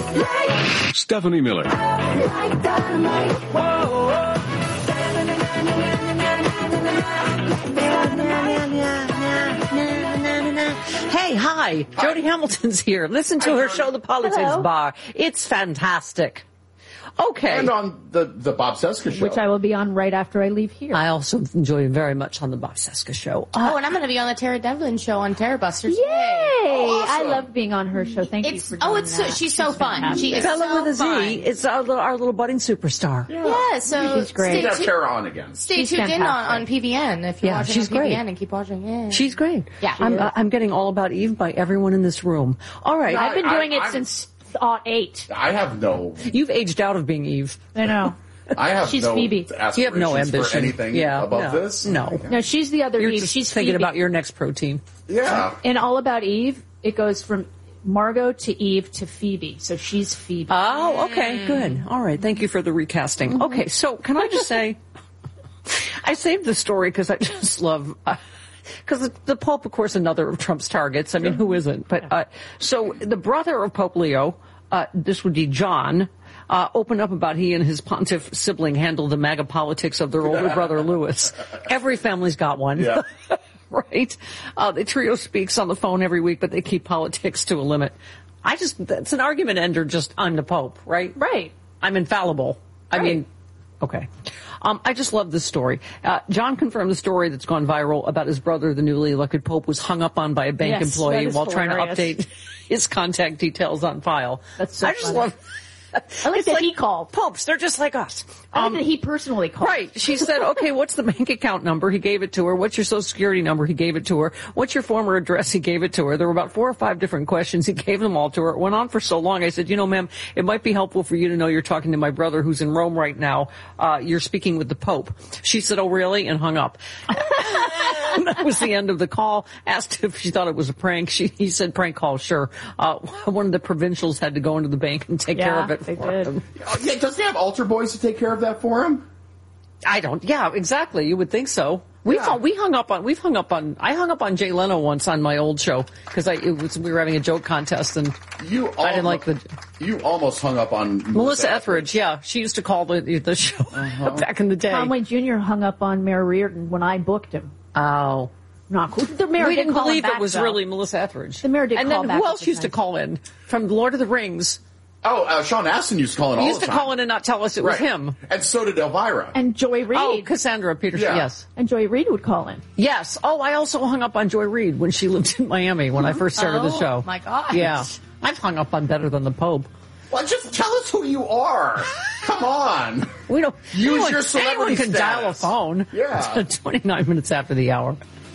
Stephanie Miller. Hey, hi. Jody Hamilton's here. Listen to her show, The Politics Bar. It's fantastic. Okay. And on the Bob Cesca show. Which I will be on right after I leave here. I also enjoy very much on the Bob Cesca show. Oh, and I'm going to be on the Tara Devlin show on Tara Busters. Yay! Oh, awesome. I love being on her show. Thank you for doing that. She's so fun. She is Bella so with a Z. fun. It's our little budding superstar. Yeah, so She's great. We have Tara on again. Stay She's tuned in on fantastic. PBN if you're watching she's on PBN great. and keep watching. Yeah. She's great. Yeah. I'm getting All About Eve by everyone in this room. All right. I've been doing it I'm- since 2008. I have no. You've aged out of being Eve. I know. I have She's no Phoebe. aspirations You have no ambition for anything no, above this. No. No, she's the other You're Eve. just She's thinking Phoebe. about your next protein. Yeah. In All About Eve, it goes from Margot to Eve to Phoebe. So she's Phoebe. Oh, okay, good. All right, thank you for the recasting. Mm-hmm. Okay, so can I just say, I saved the story because I just love, because the Pope, of course, another of Trump's targets. I mean, who isn't? But so the brother of Pope Leo, this would be John, opened up about he and his pontiff sibling handled the MAGA politics of their older brother Louis. Every family's got one. Yeah. Right? The trio speaks on the phone every week, but they keep politics to a limit. That's an argument ender, just I'm the Pope, right? Right. I'm infallible. I mean, okay. I just love this story. John confirmed the story that's gone viral about his brother, the newly elected Pope, was hung up on by a bank Yes, employee that is while trying to hilarious. update his contact details on file. That's so I just funny. love. I like It's that he called. Popes, they're just like us. I like that he personally called. Right. She said, okay, what's the bank account number? He gave it to her. What's your social security number? He gave it to her. What's your former address? He gave it to her. There were about 4 or 5 different questions. He gave them all to her. It went on for so long. I said, ma'am, it might be helpful for you to know you're talking to my brother who's in Rome right now. You're speaking with the Pope. She said, oh, really? And hung up. That was the end of the call. Asked if she thought it was a prank. He said, prank call, sure. One of the provincials had to go into the bank and take care of it they for did. him. Yeah, doesn't he have altar boys to take care of that for him? I don't. Yeah, exactly. You would think so. I hung up on Jay Leno once on my old show because we were having a joke contest and I didn't like You almost hung up on Melissa Etheridge. Yeah, she used to call the show back in the day. Conway Jr. hung up on Mayor Reardon when I booked him. Oh. Not cool. The mayor We didn't call him believe back, it was though. really Melissa Etheridge. The mayor did and call then back who at else the used to time. call in from Lord of the Rings? Oh, Sean Astin used to call in all He used the to time. call in and not tell us it was him. And so did Elvira. And Joy Reid. Oh, Cassandra Peterson. Yeah. Yes. And Joy Reid would call in. Yes. Oh, I also hung up on Joy Reid when she lived in Miami when I first started the show. Oh, my gosh. Yeah. I've hung up on better than the Pope. Well, just tell us who you are. Come on. We don't Use anyone, your celebrity anyone can dial a status. phone. Yeah. 29 minutes after the hour.